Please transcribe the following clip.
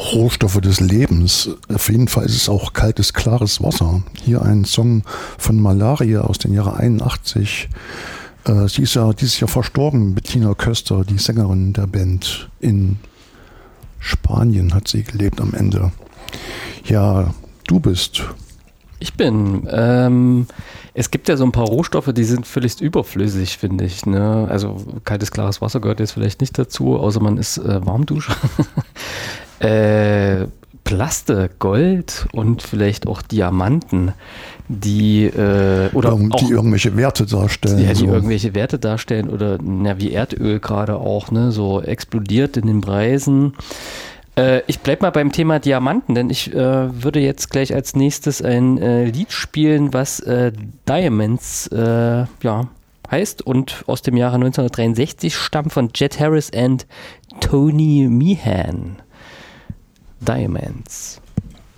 Rohstoffe des Lebens. Auf jeden Fall ist es auch kaltes, klares Wasser. Hier ein Song von Malaria aus dem Jahre 81. Sie ist ja dieses Jahr verstorben, Bettina Köster, die Sängerin der Band. In Spanien hat sie gelebt am Ende. Ja, du bist. Ich bin. Es gibt ja so ein paar Rohstoffe, die sind völlig überflüssig, finde ich. Ne? Also kaltes, klares Wasser gehört jetzt vielleicht nicht dazu, außer man ist Warmduscher. Plaste, Gold und vielleicht auch Diamanten, die oder auch, die irgendwelche Werte darstellen. Ja, die irgendwelche Werte darstellen oder wie Erdöl gerade auch, ne, so explodiert in den Preisen. Ich bleib mal beim Thema Diamanten, denn ich würde jetzt gleich als nächstes ein Lied spielen, was Diamonds heißt und aus dem Jahre 1963 stammt von Jet Harris and Tony Meehan. Diamonds.